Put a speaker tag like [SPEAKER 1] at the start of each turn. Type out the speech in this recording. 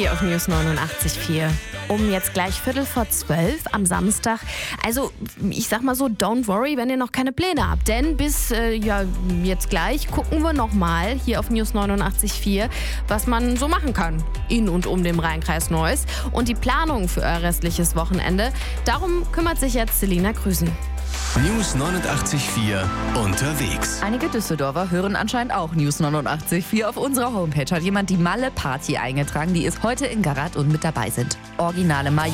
[SPEAKER 1] hier auf News 89.4. Um jetzt gleich 11:45 am Samstag. Also ich sag mal so, don't worry, wenn ihr noch keine Pläne habt. Denn bis jetzt gleich gucken wir nochmal hier auf News 89.4, was man so machen kann in und um den Rheinkreis Neuss. Und die Planung für euer restliches Wochenende, darum kümmert sich jetzt Selina Grüßen.
[SPEAKER 2] News 89.4 unterwegs.
[SPEAKER 3] Einige Düsseldorfer hören anscheinend auch News 89.4. Auf unserer Homepage hat jemand die Malle-Party eingetragen, die ist heute in Garat und mit dabei sind. Originale